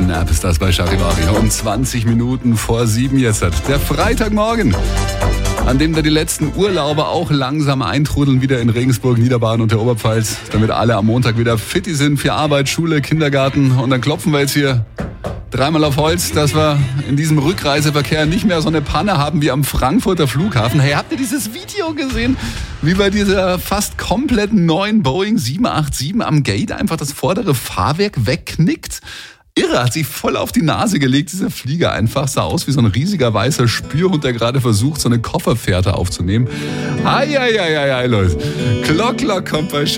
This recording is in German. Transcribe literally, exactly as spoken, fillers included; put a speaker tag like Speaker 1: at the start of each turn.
Speaker 1: Snap ist das bei Charivari. Um zwanzig Minuten vor sieben jetzt. Der Freitagmorgen, an dem da die letzten Urlauber auch langsam eintrudeln, wieder in Regensburg, Niederbayern und der Oberpfalz, damit alle am Montag wieder fitti sind für Arbeit, Schule, Kindergarten. Und dann klopfen wir jetzt hier dreimal auf Holz, dass wir in diesem Rückreiseverkehr nicht mehr so eine Panne haben wie am Frankfurter Flughafen. Hey, habt ihr dieses Video gesehen, wie bei dieser fast komplett neuen Boeing sieben acht sieben am Gate einfach das vordere Fahrwerk wegknickt? Irre, hat sich voll auf die Nase gelegt, dieser Flieger einfach. Sah aus wie so ein riesiger weißer Spürhund, der gerade versucht, so eine Kofferfährte aufzunehmen. Eieieiei, Leute. Klock, Klock kommt bei Sch